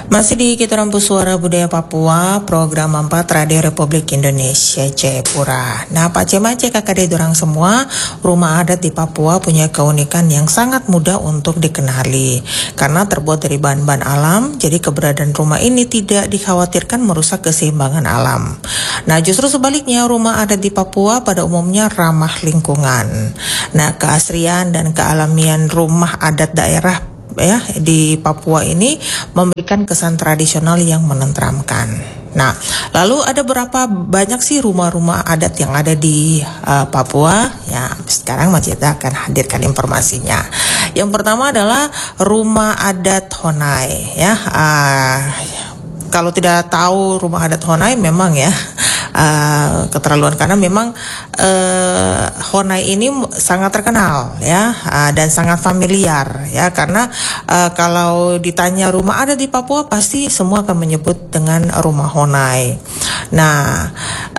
Masih di Kita Rampu Suara Budaya Papua, program 4 Radio Republik Indonesia Jayapura. Nah, Pak Cemace kakak dorang semua, rumah adat di Papua punya keunikan yang sangat mudah untuk dikenali. Karena terbuat dari bahan-bahan alam, jadi keberadaan rumah ini tidak dikhawatirkan merusak keseimbangan alam. Nah, justru sebaliknya, rumah adat di Papua pada umumnya ramah lingkungan. Nah, keasrian dan kealamian rumah adat daerah di Papua ini memberikan kesan tradisional yang menenteramkan. Nah, lalu ada berapa banyak sih rumah-rumah adat yang ada di Papua? Ya, sekarang Mas Cita akan hadirkan informasinya. Yang pertama adalah rumah adat Honai. Ya, kalau tidak tahu rumah adat Honai memang ya keterlaluan, karena memang Honai ini sangat terkenal ya dan sangat familiar ya, karena kalau ditanya rumah adat di Papua pasti semua akan menyebut dengan rumah Honai. Nah,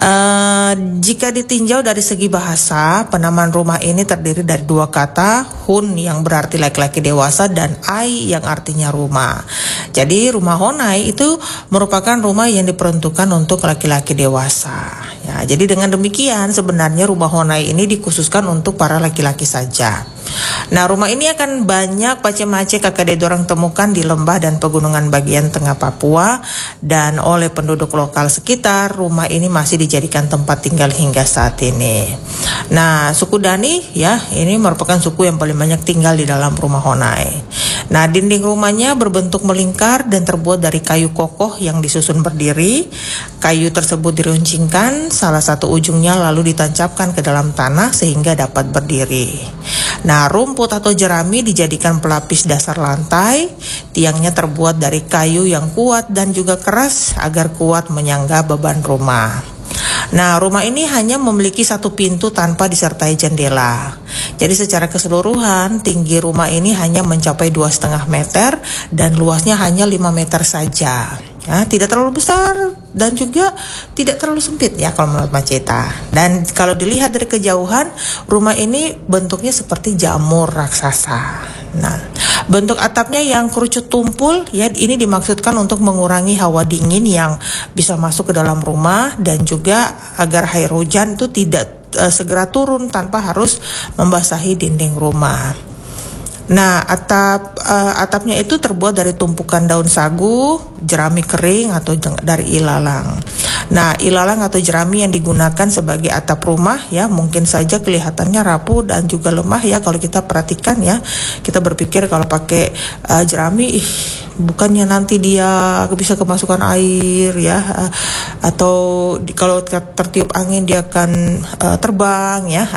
jika ditinjau dari segi bahasa, penamaan rumah ini terdiri dari dua kata, hun yang berarti laki-laki dewasa dan ai yang artinya rumah. Jadi rumah Honai itu merupakan rumah yang diperuntukkan untuk laki-laki dewasa. Ya, jadi dengan demikian sebenarnya rumah Honai ini dikhususkan untuk para laki-laki saja. Nah, rumah ini akan banyak Pace-Mace kakak dorang temukan di lembah dan pegunungan bagian tengah Papua, dan oleh penduduk lokal sekitar rumah ini masih dijadikan tempat tinggal hingga saat ini. Nah, suku Dani ya, ini merupakan suku yang paling banyak tinggal di dalam rumah Honai. Nah, dinding rumahnya berbentuk melingkar dan terbuat dari kayu kokoh yang disusun berdiri. Kayu tersebut diruncingkan, salah satu ujungnya lalu ditancapkan ke dalam tanah sehingga dapat berdiri. Nah, rumput atau jerami dijadikan pelapis dasar lantai. Tiangnya terbuat dari kayu yang kuat dan juga keras agar kuat menyangga beban rumah. Nah, rumah ini hanya memiliki satu pintu tanpa disertai jendela. Jadi secara keseluruhan tinggi rumah ini hanya mencapai 2,5 meter dan luasnya hanya 5 meter saja. Ya, tidak terlalu besar dan juga tidak terlalu sempit ya kalau menurut Maceta. Dan kalau dilihat dari kejauhan, rumah ini bentuknya seperti jamur raksasa. Nah, bentuk atapnya yang kerucut tumpul ya, ini dimaksudkan untuk mengurangi hawa dingin yang bisa masuk ke dalam rumah dan juga agar air hujan itu tidak segera turun tanpa harus membasahi dinding rumah. Nah, atapnya itu terbuat dari tumpukan daun sagu, jerami kering atau dari ilalang. Nah, ilalang atau jerami yang digunakan sebagai atap rumah ya mungkin saja kelihatannya rapuh dan juga lemah ya kalau kita perhatikan ya. Kita berpikir kalau pakai jerami, bukannya nanti dia bisa kemasukan air ya, atau kalau tertiup angin dia akan terbang ya.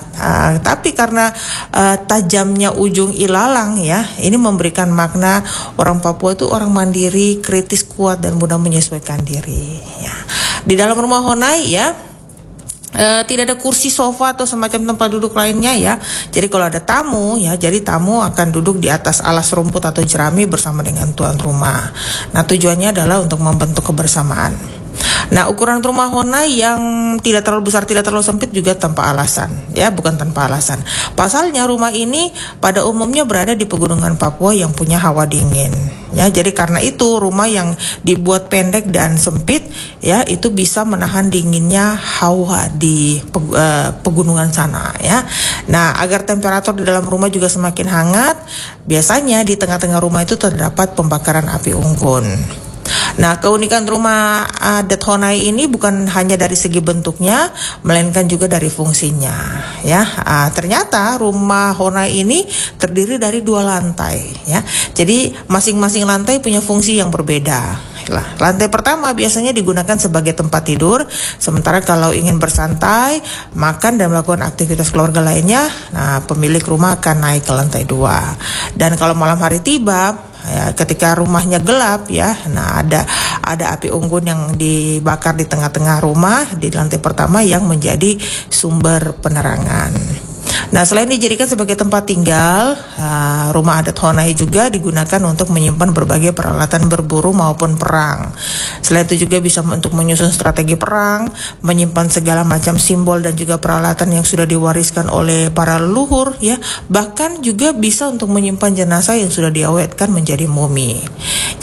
Tapi karena tajamnya ujung ilalang ya, ini memberikan makna orang Papua itu orang mandiri, kritis, kuat dan mudah menyesuaikan diri ya. Di dalam rumah Honai ya tidak ada kursi, sofa atau semacam tempat duduk lainnya ya. Jadi kalau ada tamu ya, jadi tamu akan duduk di atas alas rumput atau jerami bersama dengan tuan rumah. Nah, tujuannya adalah untuk membentuk kebersamaan. Nah, ukuran rumah Honai yang tidak terlalu besar, tidak terlalu sempit juga tanpa alasan ya, bukan tanpa alasan. Pasalnya rumah ini pada umumnya berada di pegunungan Papua yang punya hawa dingin ya. Jadi karena itu rumah yang dibuat pendek dan sempit ya, itu bisa menahan dinginnya hawa di pegunungan sana ya. Nah, agar temperatur di dalam rumah juga semakin hangat, biasanya di tengah-tengah rumah itu terdapat pembakaran api unggun. Nah, keunikan rumah adat Honai ini bukan hanya dari segi bentuknya, melainkan juga dari fungsinya ya. Ternyata rumah Honai ini terdiri dari 2 lantai ya. Jadi masing-masing lantai punya fungsi yang berbeda. Lantai pertama biasanya digunakan sebagai tempat tidur, sementara kalau ingin bersantai, makan dan melakukan aktivitas keluarga lainnya, nah pemilik rumah akan naik ke lantai 2. Dan kalau malam hari tiba ya, ketika rumahnya gelap ya, nah ada api unggun yang dibakar di tengah-tengah rumah di lantai pertama yang menjadi sumber penerangan. Nah, selain dijadikan sebagai tempat tinggal, rumah adat Honai juga digunakan untuk menyimpan berbagai peralatan berburu maupun perang. Selain itu juga bisa untuk menyusun strategi perang, menyimpan segala macam simbol dan juga peralatan yang sudah diwariskan oleh para leluhur ya. Bahkan juga bisa untuk menyimpan jenazah yang sudah diawetkan menjadi mumi.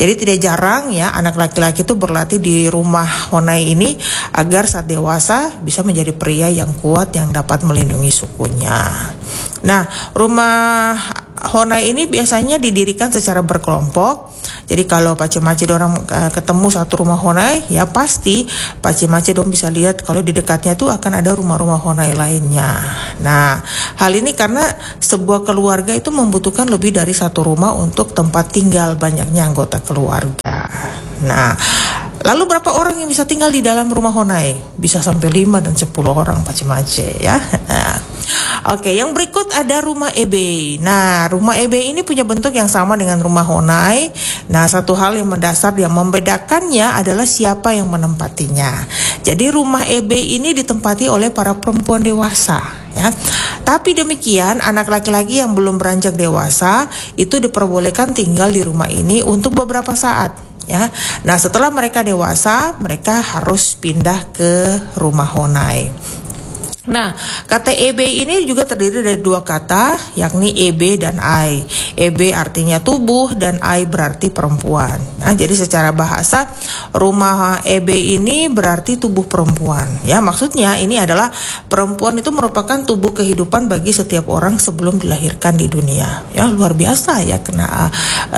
Jadi tidak jarang ya anak laki-laki itu berlatih di rumah Honai ini agar saat dewasa bisa menjadi pria yang kuat yang dapat melindungi sukunya. Nah, rumah Honai ini biasanya didirikan secara berkelompok. Jadi kalau pace-mace dorang ketemu satu rumah Honai, ya pasti pace-mace dong bisa lihat kalau di dekatnya tuh akan ada rumah-rumah Honai lainnya. Nah, hal ini karena sebuah keluarga itu membutuhkan lebih dari satu rumah untuk tempat tinggal banyaknya anggota keluarga. Nah, lalu berapa orang yang bisa tinggal di dalam rumah Honai? Bisa sampai 5 dan 10 orang pace-mace ya. Oke, yang berikut ada rumah Ebe. Nah, rumah Ebe ini punya bentuk yang sama dengan rumah Honai. Nah, satu hal yang mendasar yang membedakannya adalah siapa yang menempatinya. Jadi rumah Ebe ini ditempati oleh para perempuan dewasa ya. Tapi demikian, anak laki-laki yang belum beranjak dewasa itu diperbolehkan tinggal di rumah ini untuk beberapa saat ya. Nah, setelah mereka dewasa, mereka harus pindah ke rumah Honai. Nah, kata EB ini juga terdiri dari dua kata, yakni EB dan I. EB artinya tubuh dan I berarti perempuan. Nah, jadi secara bahasa rumah EB ini berarti tubuh perempuan. Ya, maksudnya ini adalah perempuan itu merupakan tubuh kehidupan bagi setiap orang sebelum dilahirkan di dunia. Ya, luar biasa ya kena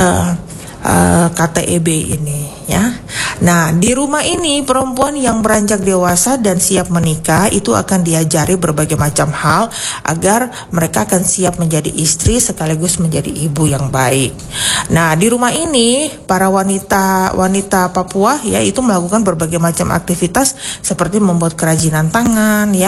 kata EB ini ya. Nah, di rumah ini perempuan yang beranjak dewasa dan siap menikah itu akan diajari berbagai macam hal agar mereka akan siap menjadi istri sekaligus menjadi ibu yang baik. Nah, di rumah ini para wanita Papua ya itu melakukan berbagai macam aktivitas seperti membuat kerajinan tangan ya,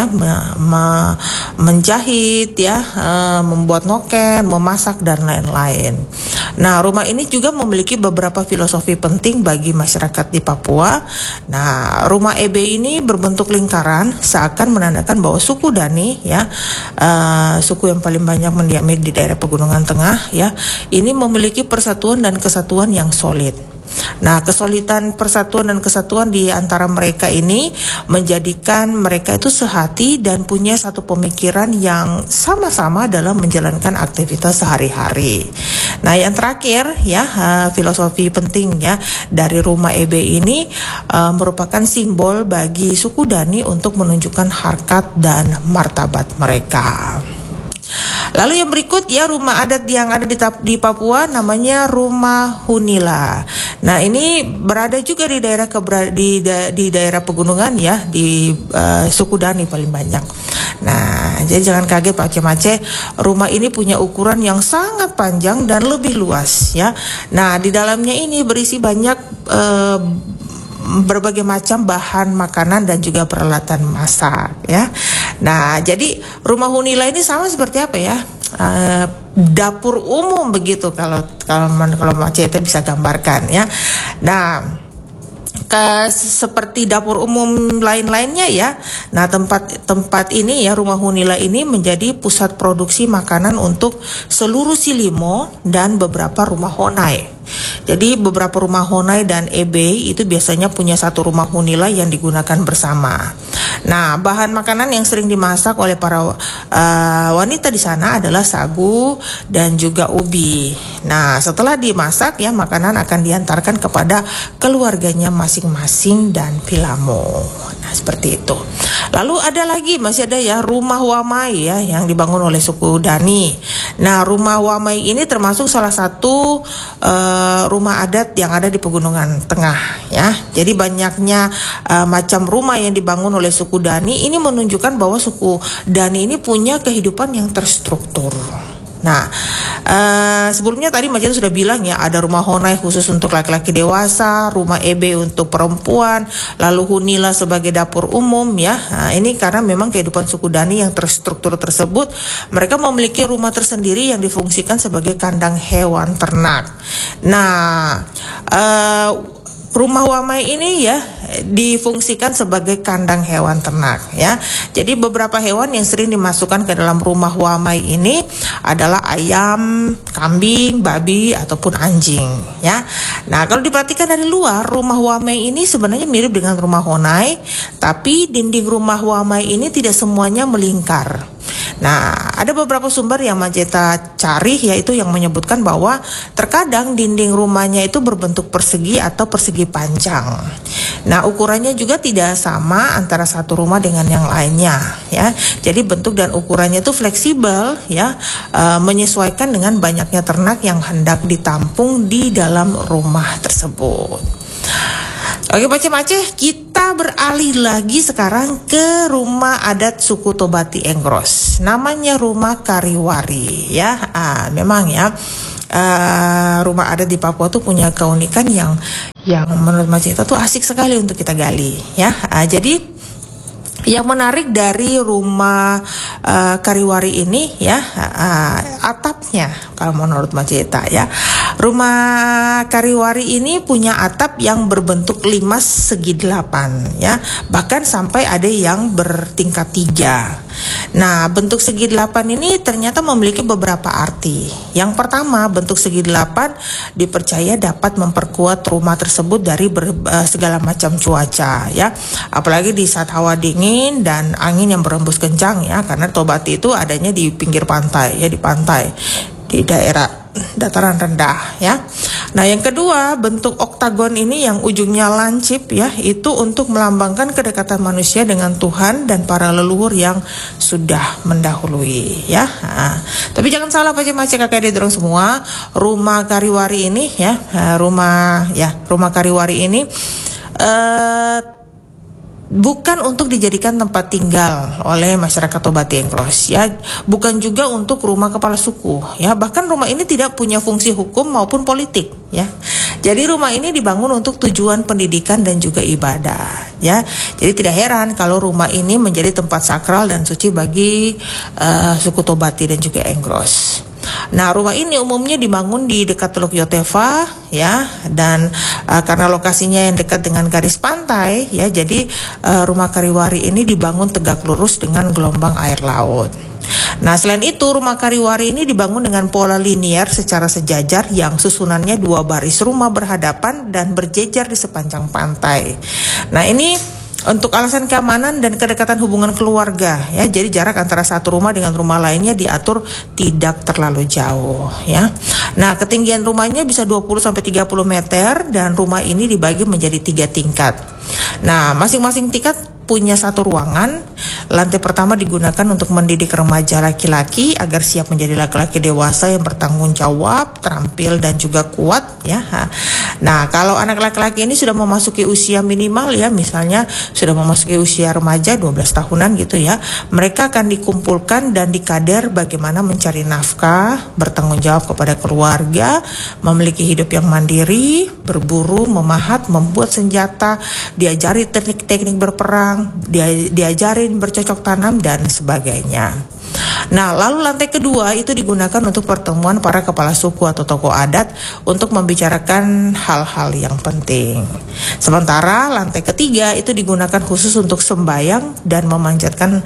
menjahit ya, membuat noken, memasak dan lain-lain. Nah, rumah ini juga memiliki beberapa filosofi penting bagi masyarakat di Papua. Nah, rumah EB ini berbentuk lingkaran seakan menandakan bahwa suku Dani ya, suku yang paling banyak mendiami di daerah Pegunungan Tengah ya, ini memiliki persatuan dan kesatuan yang solid. Nah, kesulitan persatuan dan kesatuan di antara mereka ini menjadikan mereka itu sehati dan punya satu pemikiran yang sama-sama dalam menjalankan aktivitas sehari-hari. Nah, yang terakhir ya, filosofi penting ya dari rumah EB ini merupakan simbol bagi suku Dani untuk menunjukkan harkat dan martabat mereka. Lalu yang berikut ya rumah adat yang ada di Papua namanya rumah Hunila. Nah, ini berada juga di daerah di daerah pegunungan ya, di suku Dani paling banyak. Nah, jadi jangan kaget Pak Cemace, rumah ini punya ukuran yang sangat panjang dan lebih luas ya. Nah, di dalamnya ini berisi banyak berbagai macam bahan makanan dan juga peralatan masak ya. Nah, jadi rumah Hunila ini sama seperti apa ya? Dapur umum begitu kalau Macete bisa gambarkan ya. Nah, seperti dapur umum lain-lainnya ya. Nah, tempat ini ya, rumah Hunila ini menjadi pusat produksi makanan untuk seluruh Silimo dan beberapa rumah Honai. Jadi beberapa rumah Honai dan EB itu biasanya punya satu rumah Hunila yang digunakan bersama. Nah, bahan makanan yang sering dimasak oleh para wanita di sana adalah sagu dan juga ubi. Nah, setelah dimasak ya, makanan akan diantarkan kepada keluarganya masing-masing dan Pilamo. Nah, seperti itu. Lalu ada lagi, masih ada ya rumah Wamai ya yang dibangun oleh suku Dani. Nah, rumah Wamai ini termasuk salah satu rumah adat yang ada di Pegunungan Tengah ya. Jadi banyaknya macam rumah yang dibangun oleh suku Dani ini menunjukkan bahwa suku Dani ini punya kehidupan yang terstruktur. Nah, sebelumnya tadi Macam sudah bilang ya, ada rumah Honai khusus untuk laki-laki dewasa, rumah EB untuk perempuan, lalu Hunila sebagai dapur umum ya. Nah, ini karena memang kehidupan suku Dani yang terstruktur tersebut, mereka memiliki rumah tersendiri yang difungsikan sebagai kandang hewan ternak. Nah, rumah Wamai ini ya difungsikan sebagai kandang hewan ternak ya. Jadi beberapa hewan yang sering dimasukkan ke dalam rumah Wamai ini adalah ayam, kambing, babi ataupun anjing ya. Nah, kalau diperhatikan dari luar, rumah Wamai ini sebenarnya mirip dengan rumah Honai, tapi dinding rumah Wamai ini tidak semuanya melingkar. Nah, ada beberapa sumber yang Maceta cari, yaitu yang menyebutkan bahwa terkadang dinding rumahnya itu berbentuk persegi atau persegi panjang. Nah, ukurannya juga tidak sama antara satu rumah dengan yang lainnya, ya. Jadi bentuk dan ukurannya itu fleksibel, ya, menyesuaikan dengan banyaknya ternak yang hendak ditampung di dalam rumah tersebut. Oke Pace-Mace, kita beralih lagi sekarang ke rumah adat suku Tobati Engros. Namanya rumah Kariwari, ya. Memang ya, rumah adat di Papua tuh punya keunikan yang menurut Maceta tuh asik sekali untuk kita gali, ya. Jadi yang menarik dari rumah Kariwari ini, ya, atapnya kalau menurut Maceta, ya. Rumah Kariwari ini punya atap yang berbentuk 5 segi 8, ya. Bahkan sampai ada yang bertingkat 3. Nah, bentuk segi 8 ini ternyata memiliki beberapa arti. Yang pertama, bentuk segi 8 dipercaya dapat memperkuat rumah tersebut dari segala macam cuaca, ya. Apalagi di saat hawa dingin dan angin yang berembus kencang, ya, karena Tobati itu adanya di pinggir pantai, ya, di pantai, di daerah dataran rendah, ya. Nah, yang kedua, bentuk oktagon ini yang ujungnya lancip, ya, itu untuk melambangkan kedekatan manusia dengan Tuhan dan para leluhur yang sudah mendahului, ya. Tapi jangan salah Pace-Mace kakak dorong semua, rumah Kariwari ini, ya, rumah Kariwari ini bukan untuk dijadikan tempat tinggal oleh masyarakat Tobati Engros, ya, bukan juga untuk rumah kepala suku, ya, bahkan rumah ini tidak punya fungsi hukum maupun politik, ya. Jadi rumah ini dibangun untuk tujuan pendidikan dan juga ibadah, ya. Jadi tidak heran kalau rumah ini menjadi tempat sakral dan suci bagi suku Tobati dan juga Engros. Nah, rumah ini umumnya dibangun di dekat Teluk Yotefa, ya, dan karena lokasinya yang dekat dengan garis pantai, ya, jadi rumah Kariwari ini dibangun tegak lurus dengan gelombang air laut. Nah, selain itu rumah Kariwari ini dibangun dengan pola linier secara sejajar yang susunannya 2 baris rumah berhadapan dan berjejer di sepanjang pantai. Nah, ini untuk alasan keamanan dan kedekatan hubungan keluarga, ya. Jadi jarak antara satu rumah dengan rumah lainnya diatur tidak terlalu jauh, ya. Nah, ketinggian rumahnya bisa 20-30 meter dan rumah ini dibagi menjadi 3 tingkat. Nah, masing-masing tingkat punya 1 ruangan. Lantai pertama digunakan untuk mendidik remaja laki-laki agar siap menjadi laki-laki dewasa yang bertanggung jawab, terampil dan juga kuat, ya. Nah, kalau anak laki-laki ini sudah memasuki usia minimal, ya, misalnya sudah memasuki usia remaja 12 tahunan gitu, ya, mereka akan dikumpulkan dan dikader bagaimana mencari nafkah, bertanggung jawab kepada keluarga, memiliki hidup yang mandiri, berburu, memahat, membuat senjata, diajari teknik-teknik berperang, diajarin bercocok tanam dan sebagainya. Nah, lalu lantai kedua itu digunakan untuk pertemuan para kepala suku atau tokoh adat untuk membicarakan hal-hal yang penting. Sementara lantai ketiga itu digunakan khusus untuk sembahyang dan memanjatkan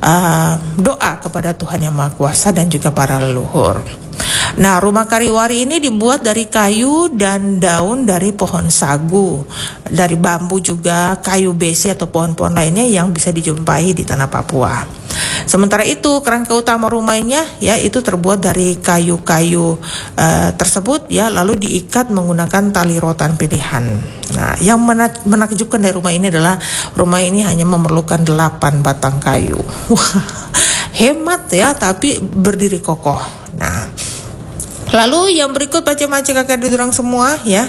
doa kepada Tuhan Yang Maha Kuasa dan juga para leluhur. Nah, rumah Kariwari ini dibuat dari kayu dan daun dari pohon sagu, dari bambu juga, kayu besi atau pohon-pohon lainnya yang bisa dijumpai di tanah Papua. Sementara itu kerangka utama rumahnya, ya, itu terbuat dari kayu-kayu tersebut, ya, lalu diikat menggunakan tali rotan pilihan. Nah, yang menakjubkan dari rumah ini adalah rumah ini hanya memerlukan 8 batang kayu. Wah, hemat, ya, tapi berdiri kokoh. Nah, lalu yang berikut Pace-Mace kakak dorong semua, ya,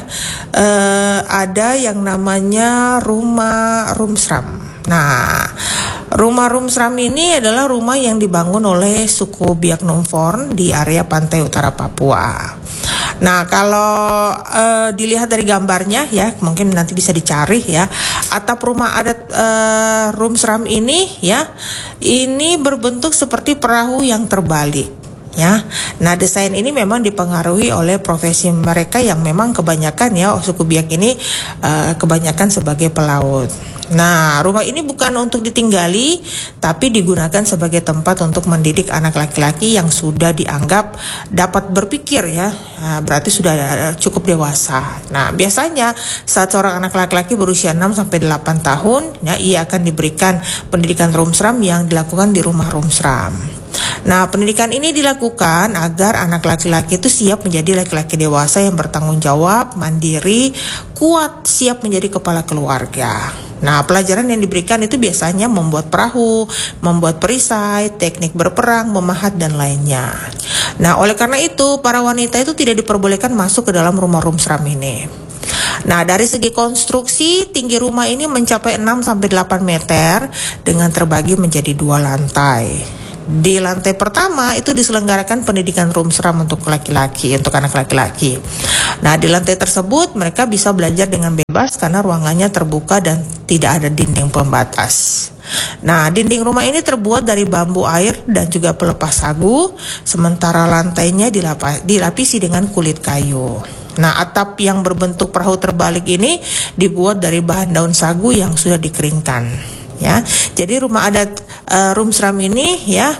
ada yang namanya rumah Rumsram. Nah, rumah Rumsram ini adalah rumah yang dibangun oleh suku Biak Numforn di area pantai utara Papua. Nah, kalau dilihat dari gambarnya, ya, mungkin nanti bisa dicari, ya, atap rumah adat Rumsram ini, ya, ini berbentuk seperti perahu yang terbalik, ya. Nah, desain ini memang dipengaruhi oleh profesi mereka yang memang kebanyakan, ya, suku Biak ini kebanyakan sebagai pelaut. Nah, rumah ini bukan untuk ditinggali, tapi digunakan sebagai tempat untuk mendidik anak laki-laki yang sudah dianggap dapat berpikir, ya. Nah, berarti sudah cukup dewasa. Nah, biasanya saat seorang anak laki-laki berusia 6-8 tahun, ya, ia akan diberikan pendidikan Rumsram yang dilakukan di rumah Rumsram. Nah, pendidikan ini dilakukan agar anak laki-laki itu siap menjadi laki-laki dewasa yang bertanggung jawab, mandiri, kuat, siap menjadi kepala keluarga. Nah, pelajaran yang diberikan itu biasanya membuat perahu, membuat perisai, teknik berperang, memahat, dan lainnya. Nah, oleh karena itu, para wanita itu tidak diperbolehkan masuk ke dalam rumah rumsram ini. Nah, dari segi konstruksi, tinggi rumah ini mencapai 6-8 meter dengan terbagi menjadi 2 lantai. Di lantai pertama itu diselenggarakan pendidikan rumsram untuk laki-laki, untuk anak laki-laki. Nah, di lantai tersebut mereka bisa belajar dengan bebas karena ruangannya terbuka dan tidak ada dinding pembatas. Nah, dinding rumah ini terbuat dari bambu air dan juga pelepas sagu, sementara lantainya dilapisi dengan kulit kayu. Nah, atap yang berbentuk perahu terbalik ini dibuat dari bahan daun sagu yang sudah dikeringkan. Ya, jadi rumah adat rumsram ini ya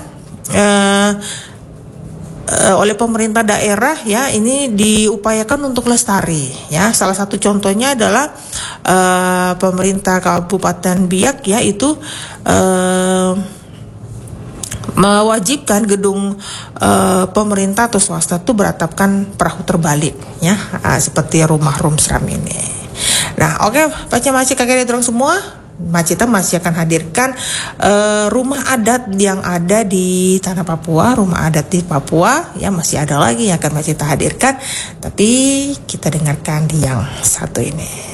oleh pemerintah daerah ya ini diupayakan untuk lestari ya. Salah satu contohnya adalah pemerintah Kabupaten Biak ya itu mewajibkan gedung pemerintah atau swasta itu beratapkan perahu terbalik ya, seperti rumah rumsram ini. Nah, oke, Pace-mace kakek dorong semua. Macita masih akan hadirkan rumah adat yang ada di tanah Papua, rumah adat di Papua ya, masih ada lagi yang akan Macita hadirkan, tapi kita dengarkan di yang satu ini.